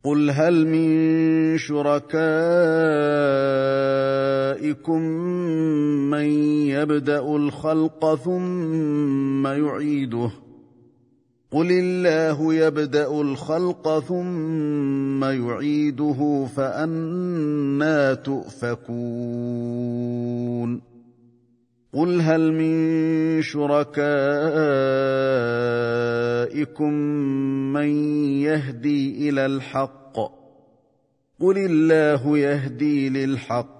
قُلْ هَلْ مِن شُرَكَائِكُم مَّن يَبْدَأُ الْخَلْقَ ثُمَّ يُعِيدُهُ ۖ قُلِ اللَّهُ يَبْدَأُ الْخَلْقَ ثُمَّ يُعِيدُهُ فَأَنَّىٰ تُؤْفَكُونَ قُلْ هَلْ مِن شُرَكَائِكُم مَّن يَهْدِي إِلَى الْحَقِّ ۚ قُلِ اللَّهُ يَهْدِي لِلْحَقِّ